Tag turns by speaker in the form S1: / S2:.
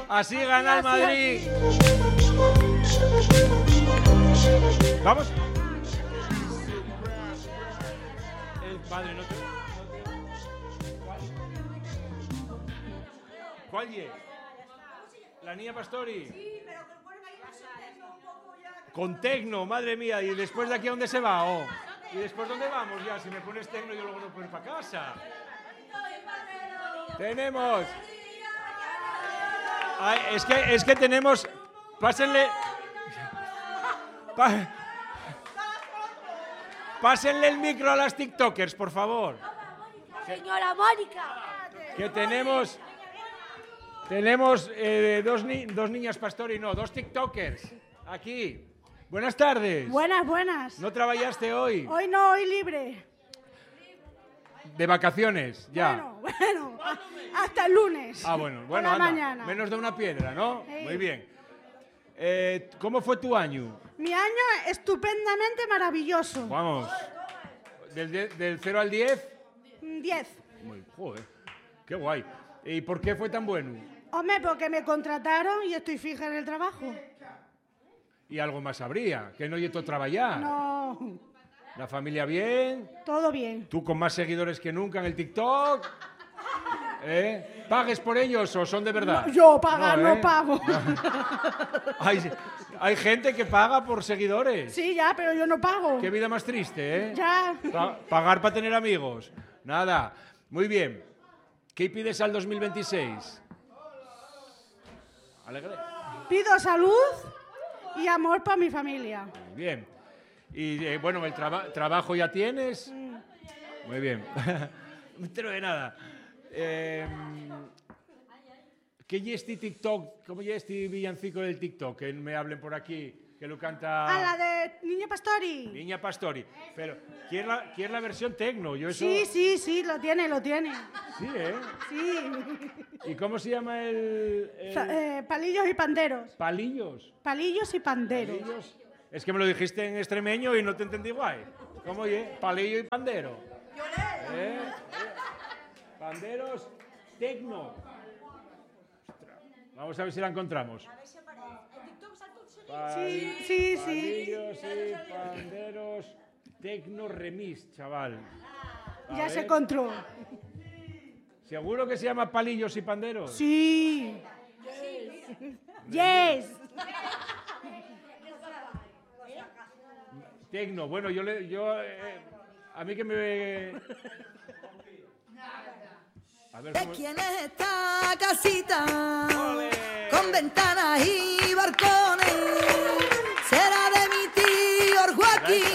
S1: Así gana el Madrid. ¿Vamos? Padre, no te... ¿Cuál es? ¿La niña Pastori? Sí, pero que ponen ahí un poco ya... Con tecno, madre mía. ¿Y después de aquí a dónde se va? Oh. ¿Y después dónde vamos ya? Si me pones tecno yo luego no puedo ir para casa. Tenemos... Ay, es que tenemos... Pásenle... Pásenle el micro a las TikTokers, por favor.
S2: Señora Mónica.
S1: Que tenemos dos niñas Pastori, no, dos TikTokers. Aquí. Buenas tardes.
S2: Buenas.
S1: ¿No trabajaste hoy?
S2: Hoy no, hoy libre.
S1: De vacaciones, ya.
S2: Bueno, hasta el lunes.
S1: Ah, bueno,
S2: por la
S1: anda.
S2: mañana.
S1: Menos de una piedra, ¿no?
S2: Sí.
S1: Muy bien. ¿Cómo fue tu año?
S2: Mi año estupendamente maravilloso.
S1: Vamos. ¿Del 0 al 10?
S2: 10.
S1: Joder, qué guay. ¿Y por qué fue tan bueno?
S2: Hombre, porque me contrataron y estoy fija en el trabajo.
S1: Y algo más habría, que no yendo a trabajar.
S2: No,
S1: ¿La familia bien?
S2: todo bien.
S1: ¿Tú con más seguidores que nunca en el TikTok? ¿Pagues por ellos o son de verdad?
S2: No, yo pagar no pago.
S1: Hay gente que paga por seguidores.
S2: Sí, ya, pero yo no pago.
S1: Qué vida más triste, ¿eh?
S2: Ya.
S1: Pagar para tener amigos. Nada. Muy bien. ¿Qué pides al 2026? Alegre.
S2: Pido salud y amor para mi familia.
S1: Muy bien. Y bueno, el trabajo ya tienes. Muy bien. No me entero de nada. ¿Qué es este TikTok? ¿Cómo es este villancico del TikTok? Que me hablen por aquí, que lo canta...
S2: Ah, la de Niña Pastori.
S1: Niña Pastori. Pero, ¿quién la versión tecno? Yo eso...
S2: Sí, lo tiene.
S1: Sí, ¿eh?
S2: Sí.
S1: ¿Y cómo se llama el...?
S2: Palillos y panderos.
S1: ¿Palillos?
S2: Palillos y panderos.
S1: ¿Palillos? Es que me lo dijiste en extremeño y no te entendí guay. ¿Cómo es? Palillo y pandero. Panderos, tecno. Ostras. Vamos a ver si la encontramos.
S2: Sí.
S1: Palillos y panderos, tecno remix, chaval.
S2: Ya se encontró.
S1: ¿Seguro que se llama palillos y panderos?
S2: Sí. Yes.
S1: Tecno, bueno, a mí que me... A ver,
S3: ¿De quién es esta casita?
S1: ¡Ole!
S3: Con ventanas y balcones. Será de mi tío Joaquín.